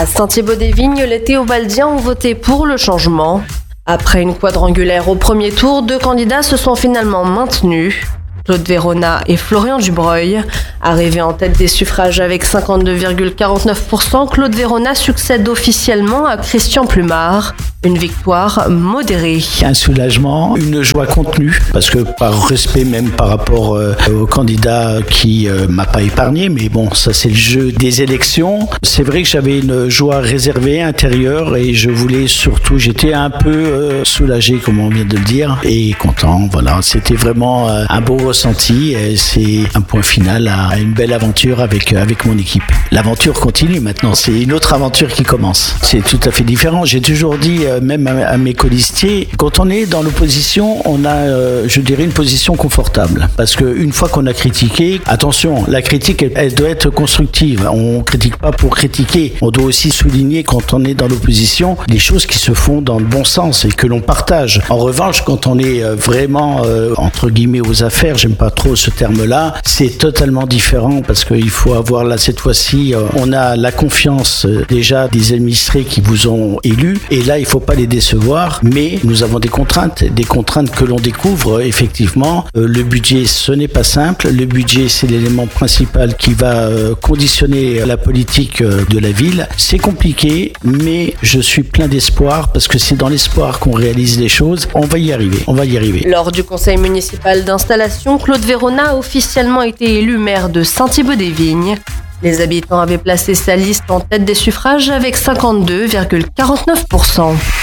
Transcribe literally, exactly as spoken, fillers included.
À Saint-Thibaud-des-Vignes, les Théobaldiens ont voté pour le changement. Après une quadrangulaire au premier tour, deux candidats se sont finalement maintenus. Claude Verona et Florian Dubreuil. Arrivés en tête des suffrages avec cinquante-deux virgule quarante-neuf pour cent, Claude Verona succède officiellement à Christian Plumard. Une victoire modérée. Un soulagement, une joie contenue, parce que par respect même par rapport euh, au candidat qui euh, m'a pas épargné, mais bon, ça c'est le jeu des élections. C'est vrai que j'avais une joie réservée intérieure et je voulais surtout, j'étais un peu euh, soulagé, comme on vient de le dire, et content. Voilà, c'était vraiment euh, un beau ressenti. Et c'est un point final à une belle aventure avec euh, avec mon équipe. L'aventure continue maintenant. C'est une autre aventure qui commence. C'est tout à fait différent. J'ai toujours dit même à mes colistiers, quand on est dans l'opposition, on a, euh, je dirais, une position confortable. Parce qu'une fois qu'on a critiqué, attention, la critique, elle, elle doit être constructive. On critique pas pour critiquer. On doit aussi souligner, quand on est dans l'opposition, les choses qui se font dans le bon sens et que l'on partage. En revanche, quand on est vraiment, euh, entre guillemets, aux affaires, j'aime pas trop ce terme-là, c'est totalement différent parce qu'il faut avoir, là, cette fois-ci, euh, on a la confiance euh, déjà des administrés qui vous ont élus. Et là, il faut pas les décevoir, mais nous avons des contraintes, des contraintes que l'on découvre effectivement. Euh, le budget, ce n'est pas simple. Le budget, c'est l'élément principal qui va euh, conditionner la politique euh, de la ville. C'est compliqué, mais je suis plein d'espoir parce que c'est dans l'espoir qu'on réalise les choses. On va y arriver, on va y arriver. Lors du conseil municipal d'installation, Claude Verona a officiellement été élu maire de Saint-Thibaud-des-Vignes. Les habitants avaient placé sa liste en tête des suffrages avec cinquante-deux virgule quarante-neuf pour cent.